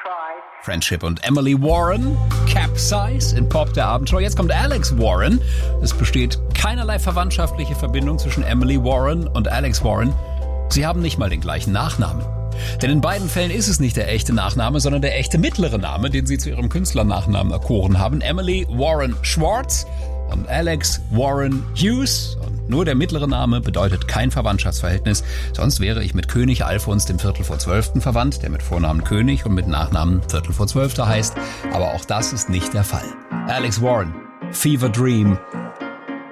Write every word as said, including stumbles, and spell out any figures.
Friendship und Emily Warren, Capsize in Pop der Abenteuer. Jetzt kommt Alex Warren. Es besteht keinerlei verwandtschaftliche Verbindung zwischen Emily Warren und Alex Warren. Sie haben nicht mal den gleichen Nachnamen. Denn in beiden Fällen ist es nicht der echte Nachname, sondern der echte mittlere Name, den sie zu ihrem Künstlernachnamen erkoren haben. Emily Warren Schwartz und Alex Warren Hughes. Und nur der mittlere Name bedeutet kein Verwandtschaftsverhältnis. Sonst wäre ich mit König Alfons dem Viertel vor Zwölften verwandt, der mit Vornamen König und mit Nachnamen Viertel vor Zwölfter heißt. Aber auch das ist nicht der Fall. Alex Warren, Fever Dream,